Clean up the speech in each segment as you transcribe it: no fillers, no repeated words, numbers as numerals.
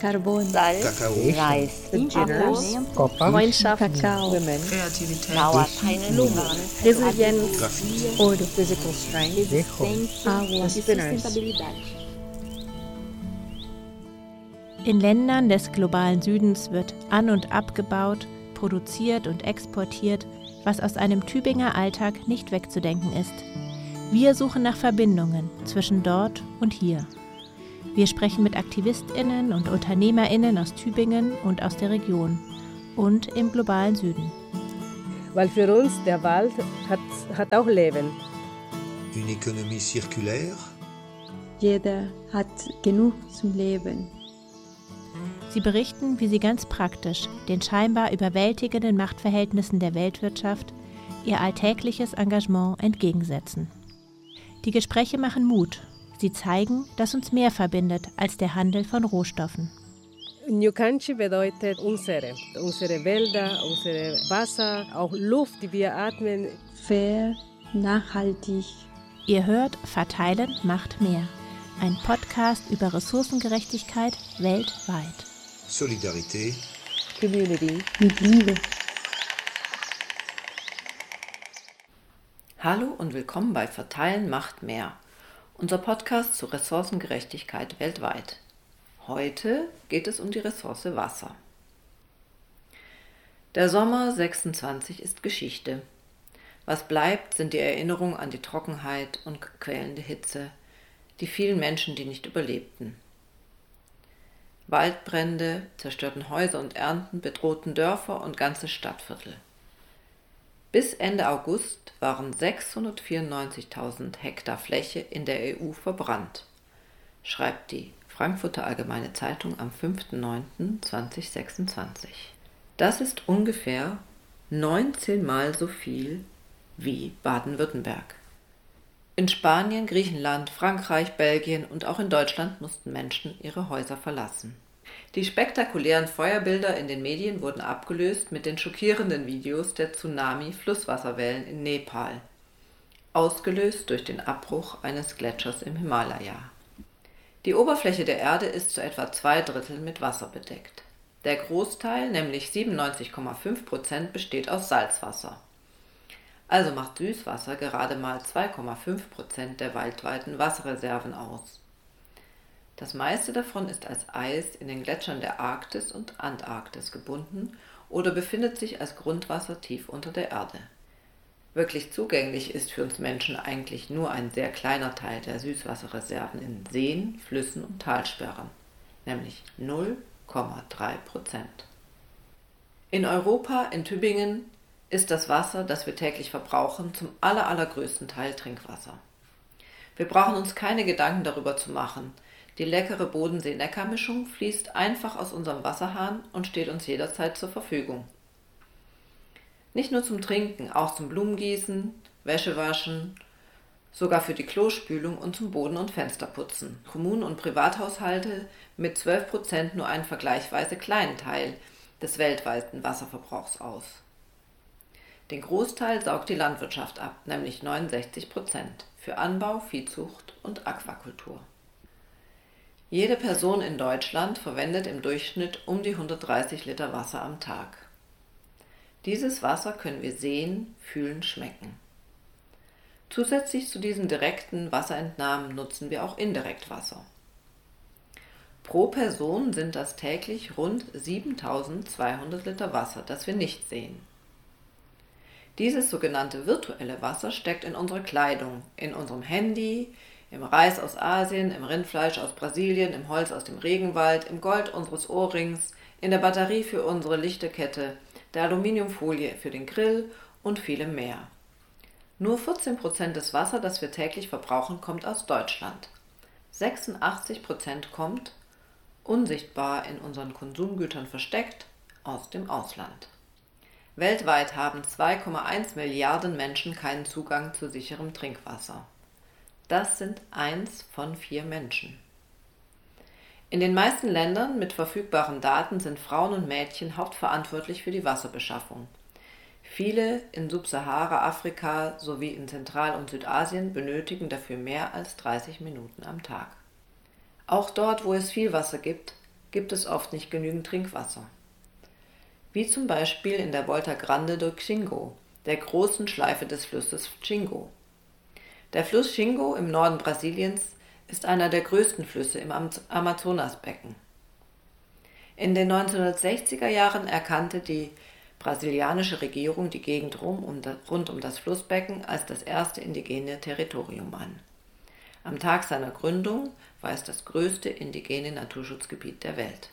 Carbon, Salz, Kakao, Reis, Beginners, Applaus, Freundschaft, Kakao, Women, Kreativität, Mauer, keine Blumen, Resilienz, Graffiti, Ouro, Physical Strength, Água, Sustentabilidade. In Ländern des globalen Südens wird an- und abgebaut, produziert und exportiert, was aus einem Tübinger Alltag nicht wegzudenken ist. Wir suchen nach Verbindungen zwischen dort und hier. Wir sprechen mit AktivistInnen und UnternehmerInnen aus Tübingen und aus der Region und im globalen Süden. Weil für uns der Wald hat auch Leben. une économie circulaire, jeder hat genug zum Leben. Sie berichten, wie sie ganz praktisch den scheinbar überwältigenden Machtverhältnissen der Weltwirtschaft ihr alltägliches Engagement entgegensetzen. Die Gespräche machen Mut. Sie zeigen, dass uns mehr verbindet als der Handel von Rohstoffen. Nyukanchi bedeutet unsere Wälder, unsere Wasser, auch Luft, die wir atmen. Fair, nachhaltig. Ihr hört Verteilen macht mehr. Ein Podcast über Ressourcengerechtigkeit weltweit. solidarité, Community. Mit Liebe. Hallo und willkommen bei Verteilen macht mehr, unser Podcast zur Ressourcengerechtigkeit weltweit. Heute geht es um die Ressource Wasser. Der Sommer 26 ist Geschichte. Was bleibt, sind die Erinnerungen an die Trockenheit und quälende Hitze, die vielen Menschen, die nicht überlebten. Waldbrände, zerstörten Häuser und Ernten bedrohten Dörfer und ganze Stadtviertel. Bis Ende August waren 694.000 Hektar Fläche in der EU verbrannt, schreibt die Frankfurter Allgemeine Zeitung am 5.9.2026. Das ist ungefähr 19 Mal so viel wie Baden-Württemberg. In Spanien, Griechenland, Frankreich, Belgien und auch in Deutschland mussten Menschen ihre Häuser verlassen. Die spektakulären Feuerbilder in den Medien wurden abgelöst mit den schockierenden Videos der Tsunami-Flusswasserwellen in Nepal, ausgelöst durch den Abbruch eines Gletschers im Himalaya. Die Oberfläche der Erde ist zu etwa 2/3 mit Wasser bedeckt. Der Großteil, nämlich 97,5%, besteht aus Salzwasser. Also macht Süßwasser gerade mal 2,5% der weltweiten Wasserreserven aus. Das meiste davon ist als Eis in den Gletschern der Arktis und Antarktis gebunden oder befindet sich als Grundwasser tief unter der Erde. Wirklich zugänglich ist für uns Menschen eigentlich nur ein sehr kleiner Teil der Süßwasserreserven in Seen, Flüssen und Talsperren, nämlich 0,3%. In Europa, in Tübingen, ist das Wasser, das wir täglich verbrauchen, zum allergrößten Teil Trinkwasser. Wir brauchen uns keine Gedanken darüber zu machen. Die leckere Bodensee-Neckar-Mischung fließt einfach aus unserem Wasserhahn und steht uns jederzeit zur Verfügung. Nicht nur zum Trinken, auch zum Blumengießen, Wäschewaschen, sogar für die Klospülung und zum Boden- und Fensterputzen. Kommunen und Privathaushalte mit 12% nur einen vergleichsweise kleinen Teil des weltweiten Wasserverbrauchs aus. Den Großteil saugt die Landwirtschaft ab, nämlich 69%, für Anbau, Viehzucht und Aquakultur. Jede Person in Deutschland verwendet im Durchschnitt um die 130 Liter Wasser am Tag. Dieses Wasser können wir sehen, fühlen, schmecken. Zusätzlich zu diesen direkten Wasserentnahmen nutzen wir auch indirekt Wasser. Pro Person sind das täglich rund 7.200 Liter Wasser, das wir nicht sehen. Dieses sogenannte virtuelle Wasser steckt in unserer Kleidung, in unserem Handy, im Reis aus Asien, im Rindfleisch aus Brasilien, im Holz aus dem Regenwald, im Gold unseres Ohrrings, in der Batterie für unsere Lichterkette, der Aluminiumfolie für den Grill und vielem mehr. Nur 14% des Wassers, das wir täglich verbrauchen, kommt aus Deutschland. 86% kommt, unsichtbar in unseren Konsumgütern versteckt, aus dem Ausland. Weltweit haben 2,1 Milliarden Menschen keinen Zugang zu sicherem Trinkwasser. Das sind 1 von 4 Menschen. In den meisten Ländern mit verfügbaren Daten sind Frauen und Mädchen hauptverantwortlich für die Wasserbeschaffung. Viele in Subsahara-Afrika sowie in Zentral- und Südasien benötigen dafür mehr als 30 Minuten am Tag. Auch dort, wo es viel Wasser gibt, gibt es oft nicht genügend Trinkwasser. Wie zum Beispiel in der Volta Grande do Xingu, der großen Schleife des Flusses Xingu. Der Fluss Xingu im Norden Brasiliens ist einer der größten Flüsse im Amazonasbecken. In den 1960er Jahren erkannte die brasilianische Regierung die Gegend rund um das Flussbecken als das erste indigene Territorium an. Am Tag seiner Gründung war es das größte indigene Naturschutzgebiet der Welt.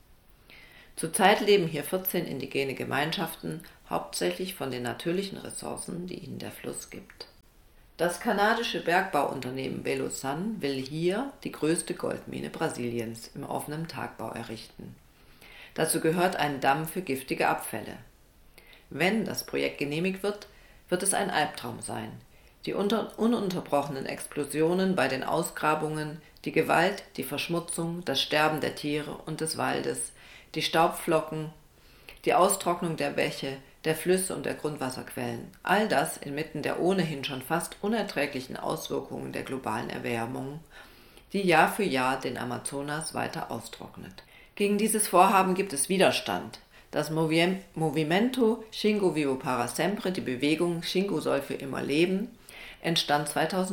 Zurzeit leben hier 14 indigene Gemeinschaften, hauptsächlich von den natürlichen Ressourcen, die ihnen der Fluss gibt. Das kanadische Bergbauunternehmen Belo Sun will hier die größte Goldmine Brasiliens im offenen Tagbau errichten. Dazu gehört ein Damm für giftige Abfälle. Wenn das Projekt genehmigt wird, wird es ein Albtraum sein. Die ununterbrochenen Explosionen bei den Ausgrabungen, die Gewalt, die Verschmutzung, das Sterben der Tiere und des Waldes, die Staubflocken, die Austrocknung der Bäche, der Flüsse und der Grundwasserquellen, all das inmitten der ohnehin schon fast unerträglichen Auswirkungen der globalen Erwärmung, die Jahr für Jahr den Amazonas weiter austrocknet. Gegen dieses Vorhaben gibt es Widerstand. Das Movimento Xingu Vivo para Sempre, die Bewegung Xingu soll für immer leben, entstand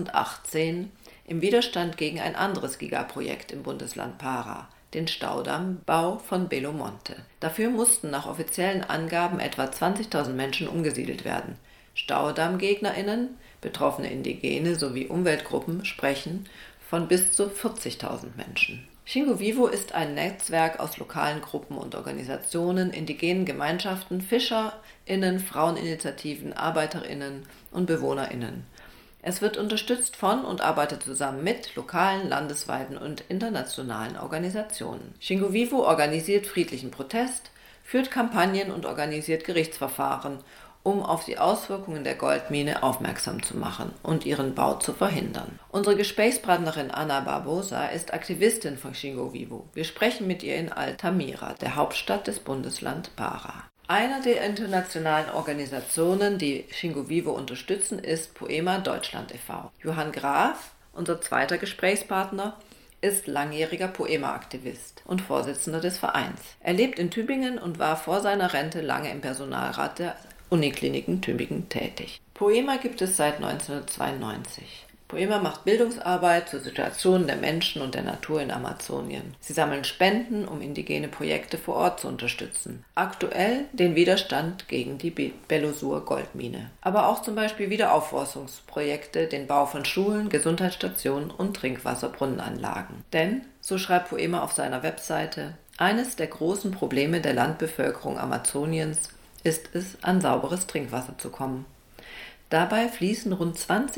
2018 im Widerstand gegen ein anderes Gigaprojekt im Bundesland Pará, den Staudammbau von Belo Monte. Dafür mussten nach offiziellen Angaben etwa 20.000 Menschen umgesiedelt werden. StaudammgegnerInnen, betroffene Indigene sowie Umweltgruppen sprechen von bis zu 40.000 Menschen. Xingu Vivo ist ein Netzwerk aus lokalen Gruppen und Organisationen, indigenen Gemeinschaften, FischerInnen, Fraueninitiativen, ArbeiterInnen und BewohnerInnen. Es wird unterstützt von und arbeitet zusammen mit lokalen, landesweiten und internationalen Organisationen. Xingu Vivo organisiert friedlichen Protest, führt Kampagnen und organisiert Gerichtsverfahren, um auf die Auswirkungen der Goldmine aufmerksam zu machen und ihren Bau zu verhindern. Unsere Gesprächspartnerin Ana Barbosa ist Aktivistin von Xingu Vivo. Wir sprechen mit ihr in Altamira, der Hauptstadt des Bundeslands Pará. Eine der internationalen Organisationen, die Xingu Vivo unterstützen, ist Poema Deutschland e.V. Johann Graf, unser zweiter Gesprächspartner, ist langjähriger Poema-Aktivist und Vorsitzender des Vereins. Er lebt in Tübingen und war vor seiner Rente lange im Personalrat der Unikliniken Tübingen tätig. Poema gibt es seit 1992. Poema macht Bildungsarbeit zur Situation der Menschen und der Natur in Amazonien. Sie sammeln Spenden, um indigene Projekte vor Ort zu unterstützen. Aktuell den Widerstand gegen die Belo Sur Goldmine. Aber auch zum Beispiel Wiederaufforstungsprojekte, den Bau von Schulen, Gesundheitsstationen und Trinkwasserbrunnenanlagen. Denn, so schreibt Poema auf seiner Webseite, eines der großen Probleme der Landbevölkerung Amazoniens ist es, an sauberes Trinkwasser zu kommen. Dabei fließen rund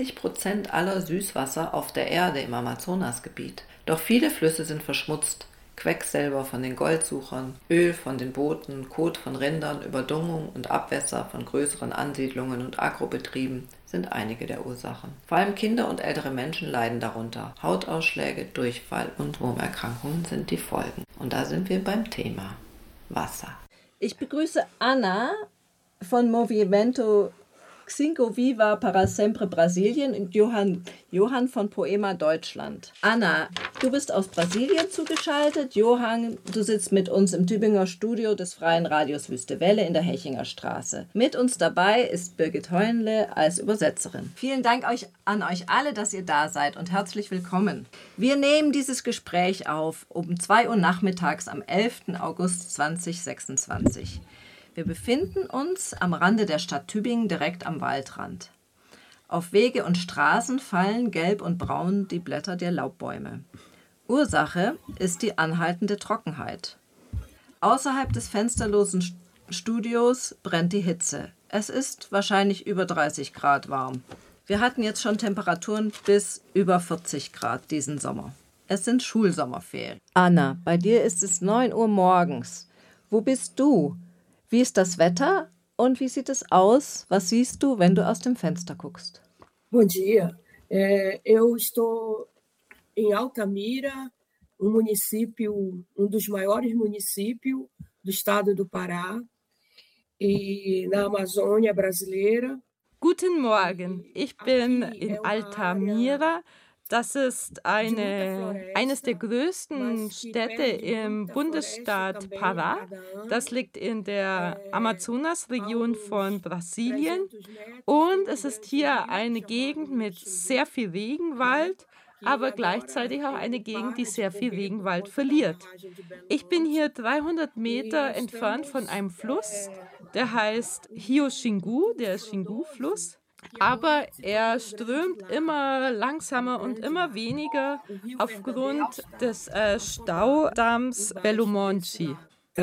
20% aller Süßwasser auf der Erde im Amazonasgebiet. Doch viele Flüsse sind verschmutzt. Quecksilber von den Goldsuchern, Öl von den Booten, Kot von Rindern, Überdüngung und Abwässer von größeren Ansiedlungen und Agrobetrieben sind einige der Ursachen. Vor allem Kinder und ältere Menschen leiden darunter. Hautausschläge, Durchfall und Wurmerkrankungen sind die Folgen. Und da sind wir beim Thema Wasser. Ich begrüße Ana von Movimento Xingu Vivo para Sempre Brasilien und Johann von Poema Deutschland. Ana, du bist aus Brasilien zugeschaltet. Johann, du sitzt mit uns im Tübinger Studio des Freien Radios Wüste Welle in der Hechinger Straße. Mit uns dabei ist Birgit Heunle als Übersetzerin. Vielen Dank an euch alle, dass ihr da seid und herzlich willkommen. Wir nehmen dieses Gespräch auf um 2 Uhr nachmittags am 11. August 2026. Wir befinden uns am Rande der Stadt Tübingen, direkt am Waldrand. Auf Wege und Straßen fallen gelb und braun die Blätter der Laubbäume. Ursache ist die anhaltende Trockenheit. Außerhalb des fensterlosen Studios brennt die Hitze. Es ist wahrscheinlich über 30 Grad warm. Wir hatten jetzt schon Temperaturen bis über 40 Grad diesen Sommer. Es sind Schulsommerferien. Anna, bei dir ist es 9 Uhr morgens. Wo bist du? Wie ist das Wetter und wie sieht es aus? Was siehst du, wenn du aus dem Fenster guckst? Bom dia. Eu estou em Altamira, município, dos maiores municípios do estado do Pará, e na Amazônia brasileira. Guten Morgen, ich bin in Altamira, Das ist eines der größten Städte im Bundesstaat Pará. Das liegt in der Amazonasregion von Brasilien. Und es ist hier eine Gegend mit sehr viel Regenwald, aber gleichzeitig auch eine Gegend, die sehr viel Regenwald verliert. Ich bin hier 300 Meter entfernt von einem Fluss, der heißt Rio Xingu, der Xingu-Fluss. Aber er strömt immer langsamer und immer weniger aufgrund des Staudamms Belo Monte.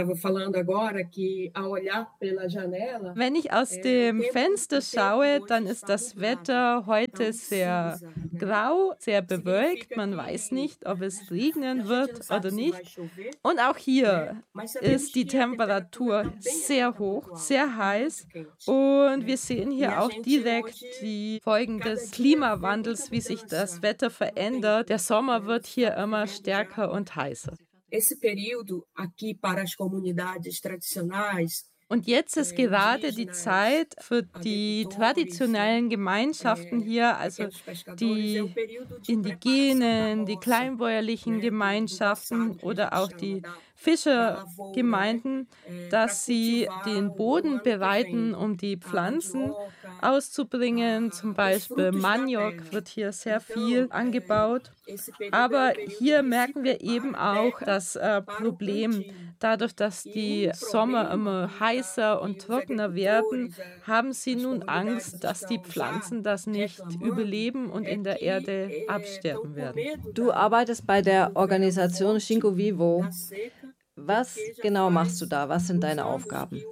Wenn ich aus dem Fenster schaue, dann ist das Wetter heute sehr grau, sehr bewölkt. Man weiß nicht, ob es regnen wird oder nicht. Und auch hier ist die Temperatur sehr hoch, sehr heiß. Und wir sehen hier auch direkt die Folgen des Klimawandels, wie sich das Wetter verändert. Der Sommer wird hier immer stärker und heißer. Esse período aqui para as comunidades tradicionais. Und jetzt ist gerade die Zeit für die traditionellen Gemeinschaften hier, also die indigenen, die kleinbäuerlichen Gemeinschaften oder auch die Fischergemeinden, dass sie den Boden bereiten, um die Pflanzen auszubringen. Zum Beispiel Maniok wird hier sehr viel angebaut. Aber hier merken wir eben auch das Problem. Dadurch, dass die Sommer immer heißer und trockener werden, haben sie nun Angst, dass die Pflanzen das nicht überleben und in der Erde absterben werden. Du arbeitest bei der Organisation Xingu Vivo. Was genau machst du da? Was sind deine Aufgaben?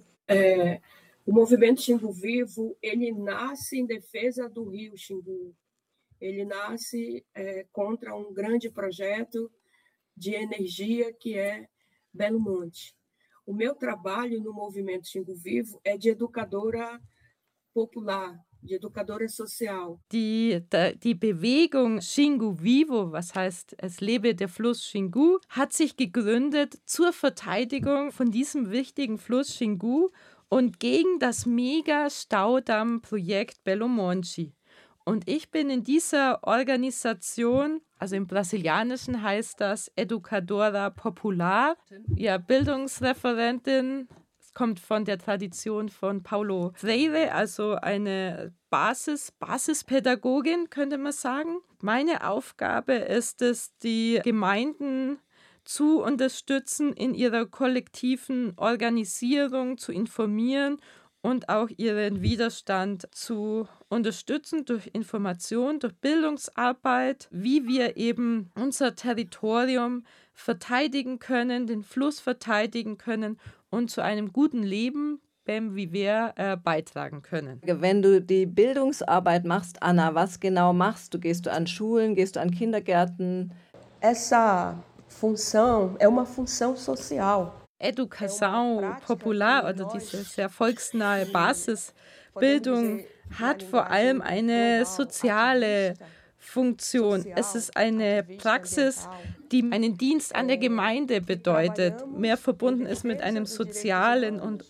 O movimento Xingu Vivo, ele nasce em defesa do Rio Xingu. Ele nasce contra grande projeto de energia que é Belo Monte. O meu trabalho no movimento Xingu Vivo é de educadora popular, de educadora social. Die Bewegung Xingu Vivo, was heißt, es lebe der Fluss Xingu, hat sich gegründet zur Verteidigung von diesem wichtigen Fluss Xingu und gegen das Mega-Staudamm-Projekt Belo Monte. Und ich bin in dieser Organisation, also im Brasilianischen heißt das Educadora Popular, ja, Bildungsreferentin. Es kommt von der Tradition von Paulo Freire, also eine Basispädagogin, könnte man sagen. Meine Aufgabe ist es, die Gemeinden zu unterstützen, in ihrer kollektiven Organisierung zu informieren und auch ihren Widerstand zu unterstützen durch Information, durch Bildungsarbeit, wie wir eben unser Territorium verteidigen können, den Fluss verteidigen können und zu einem guten Leben beim Viver beitragen können. Wenn du die Bildungsarbeit machst, Anna, was genau machst du? Gehst du an Schulen, gehst du an Kindergärten? Essa função é uma função social. Educação Popular oder diese sehr volksnahe Basisbildung hat vor allem eine soziale Funktion. Es ist eine Praxis, die einen Dienst an der Gemeinde bedeutet, mehr verbunden ist mit einem sozialen und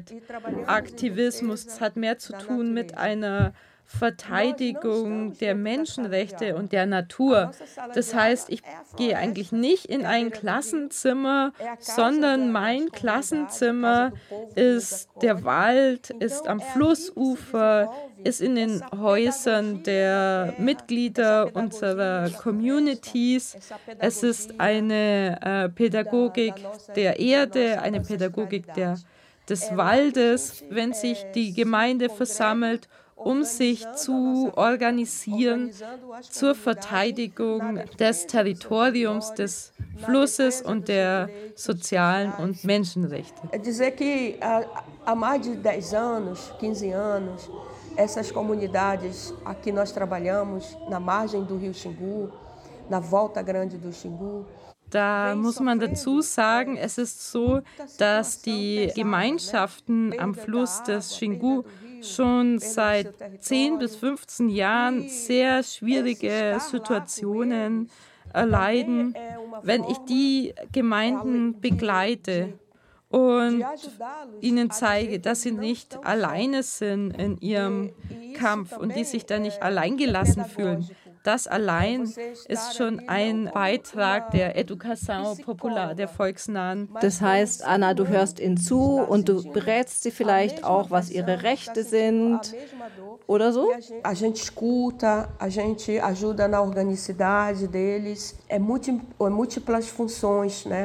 Umweltaktivismus. Es hat mehr zu tun mit einer Verteidigung der Menschenrechte und der Natur. Das heißt, ich gehe eigentlich nicht in ein Klassenzimmer, sondern mein Klassenzimmer ist der Wald, ist am Flussufer, ist in den Häusern der Mitglieder unserer Communities. Es ist eine Pädagogik der Erde, eine Pädagogik des Waldes, wenn sich die Gemeinde versammelt, um sich zu organisieren zur Verteidigung des Territoriums, des Flusses und der sozialen und Menschenrechte. É dizer que há mais de 10 anos, 15 anos, essas comunidades aqui nós trabalhamos na margem do Rio Xingu, na Volta Grande do Xingu. Da muss man dazu sagen, es ist so, dass die Gemeinschaften am Fluss des Xingu schon seit 10 bis 15 Jahren sehr schwierige Situationen erleiden, wenn ich die Gemeinden begleite und ihnen zeige, dass sie nicht alleine sind in ihrem Kampf und die sich da nicht alleingelassen fühlen. das allein ist schon ein Beitrag der Education Popular, der volksnahen. Das heißt, Anna, du hörst ihnen zu und du berätst sie vielleicht auch, was ihre Rechte sind oder so? A gente escuta, a gente ajuda na organicidade deles, múltiplas funções, né?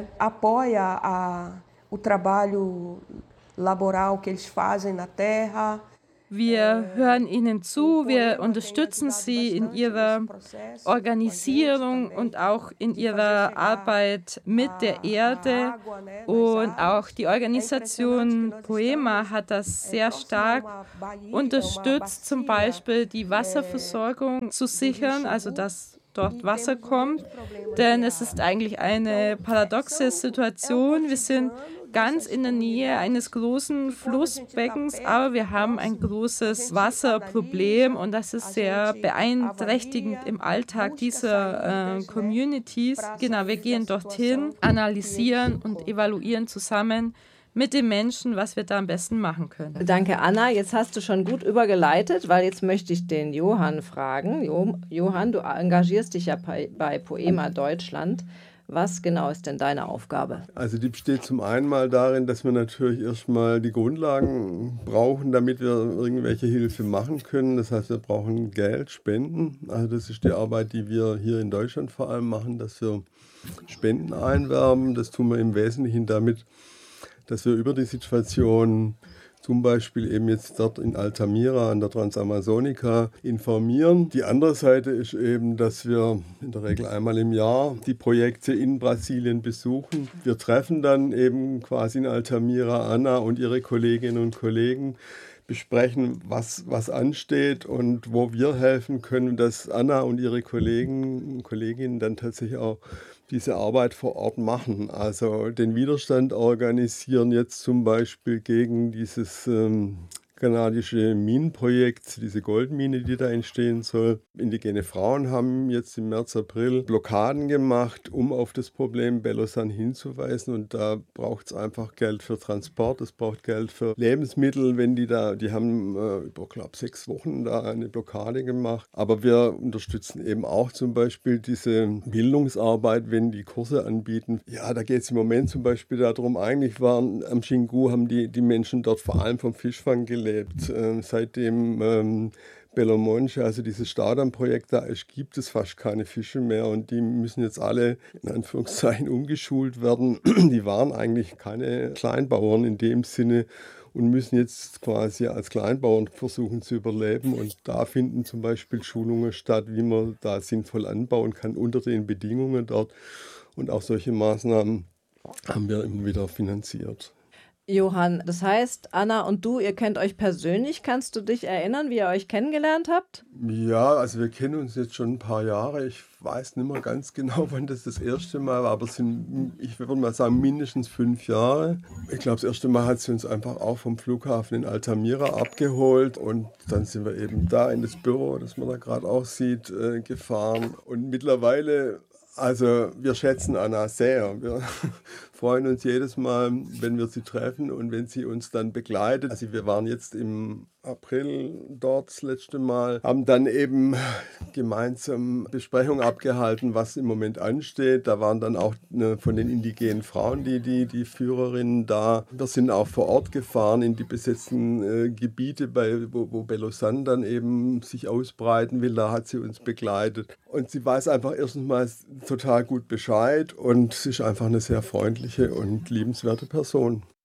Apoia o trabalho laboral que eles fazem na terra. Wir hören ihnen zu, wir unterstützen sie in ihrer Organisierung und auch in ihrer Arbeit mit der Erde. Und auch die Organisation Poema hat das sehr stark unterstützt, zum Beispiel die Wasserversorgung zu sichern, also dass dort Wasser kommt. Denn es ist eigentlich eine paradoxe Situation. Wir sind ganz in der Nähe eines großen Flussbeckens, aber wir haben ein großes Wasserproblem und das ist sehr beeinträchtigend im Alltag dieser Communities. Genau, wir gehen dorthin, analysieren und evaluieren zusammen mit den Menschen, was wir da am besten machen können. Danke, Anna. Jetzt hast du schon gut übergeleitet, weil jetzt möchte ich den Johann fragen. Johann, du engagierst dich ja bei Poema Deutschland. Was genau ist denn deine Aufgabe? Also die besteht zum einen mal darin, dass wir natürlich erstmal die Grundlagen brauchen, damit wir irgendwelche Hilfe machen können. Das heißt, wir brauchen Geld, Spenden. Also das ist die Arbeit, die wir hier in Deutschland vor allem machen, dass wir Spenden einwerben. Das tun wir im Wesentlichen damit, dass wir über die Situation zum Beispiel eben jetzt dort in Altamira an der Transamazonica informieren. Die andere Seite ist eben, dass wir in der Regel einmal im Jahr die Projekte in Brasilien besuchen. Wir treffen dann eben quasi in Altamira Anna und ihre Kolleginnen und Kollegen, besprechen, was ansteht und wo wir helfen können, dass Anna und ihre Kollegen und Kolleginnen dann tatsächlich auch diese Arbeit vor Ort machen. Also den Widerstand organisieren jetzt zum Beispiel gegen dieses kanadische Minenprojekt, diese Goldmine, die da entstehen soll. Indigene Frauen haben jetzt im März, April Blockaden gemacht, um auf das Problem Belosan hinzuweisen. Und da braucht es einfach Geld für Transport, es braucht Geld für Lebensmittel. Die haben über, glaube ich, 6 Wochen da eine Blockade gemacht. Aber wir unterstützen eben auch zum Beispiel diese Bildungsarbeit, wenn die Kurse anbieten. Ja, da geht es im Moment zum Beispiel darum, eigentlich waren am Xingu, haben die Menschen dort vor allem vom Fischfang gelebt. Seitdem Belo Monte, also dieses Staudammprojekt da ist, gibt es fast keine Fische mehr und die müssen jetzt alle in Anführungszeichen umgeschult werden. Die waren eigentlich keine Kleinbauern in dem Sinne und müssen jetzt quasi als Kleinbauern versuchen zu überleben. Und da finden zum Beispiel Schulungen statt, wie man da sinnvoll anbauen kann unter den Bedingungen dort. Und auch solche Maßnahmen haben wir immer wieder finanziert. Johann, das heißt, Anna und du, ihr kennt euch persönlich. Kannst du dich erinnern, wie ihr euch kennengelernt habt? Ja, also wir kennen uns jetzt schon ein paar Jahre. Ich weiß nicht mehr ganz genau, wann das erste Mal war, aber es sind, ich würde mal sagen, mindestens 5 Jahre. Ich glaube, das erste Mal hat sie uns einfach auch vom Flughafen in Altamira abgeholt und dann sind wir eben da in das Büro, das man da gerade auch sieht, gefahren. Und mittlerweile, also wir schätzen Anna sehr. Wir freuen uns jedes Mal, wenn wir sie treffen und wenn sie uns dann begleitet. Also wir waren jetzt im April dort das letzte Mal, haben dann eben gemeinsam Besprechungen abgehalten, was im Moment ansteht. Da waren dann auch von den indigenen Frauen die Führerinnen da. Wir sind auch vor Ort gefahren in die besetzten Gebiete, wo Belosan dann eben sich ausbreiten will. Da hat sie uns begleitet. Und sie weiß einfach erstens mal total gut Bescheid und sie ist einfach eine sehr freundliche und liebenswerte Person.